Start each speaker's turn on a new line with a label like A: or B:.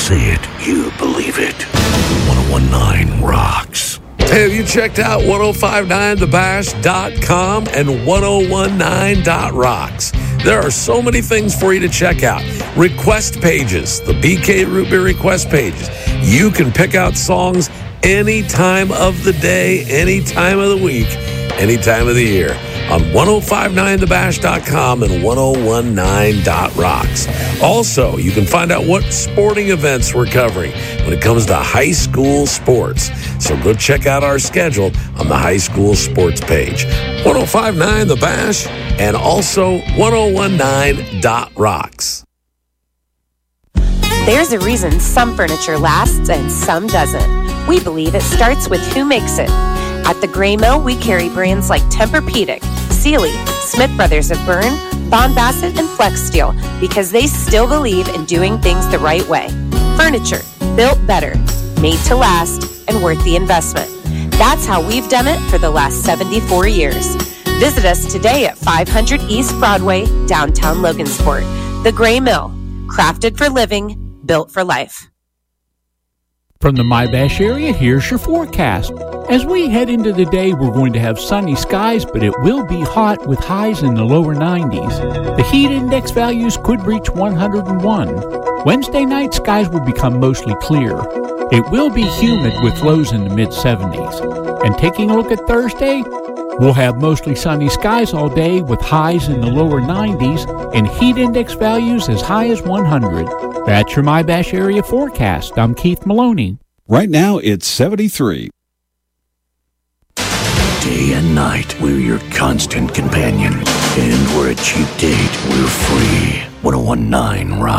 A: say it, you believe it. 1019 rocks.
B: Hey, have you checked out 1059thebash.com and 1019.rocks? There are so many things for you to check out. Request pages, the BK Root Beer request pages. You can pick out songs any time of the day, any time of the week, any time of the year on 1059thebash.com and 1019.rocks. Also, you can find out what sporting events we're covering when it comes to high school sports. So go check out our schedule on the high school sports page. 1059 The Bash and also 1019.rocks.
C: There's a reason some furniture lasts and some doesn't. We believe it starts with who makes it. At the Gray Mill, we carry brands like Tempur-Pedic, Sealy, Smith Brothers of Bern, Bond Bassett, and Flex Steel because they still believe in doing things the right way. Furniture built better, made to last, and worth the investment. That's how we've done it for the last 74 years. Visit us today at 500 East Broadway, downtown Logansport. The Gray Mill, crafted for living, built for life.
D: From the MyBash area, here's your forecast. As we head into the day, we're going to have sunny skies, but it will be hot with highs in the lower 90s. The heat index values could reach 101. Wednesday night, skies will become mostly clear. It will be humid with lows in the mid-70s. And taking a look at Thursday, we'll have mostly sunny skies all day with highs in the lower 90s and heat index values as high as 100. That's your MyBash area forecast. I'm Keith Maloney.
E: Right now, it's 73.
A: Day and night, we're your constant companion. And we're a cheap date. We're free. 1019 Rock.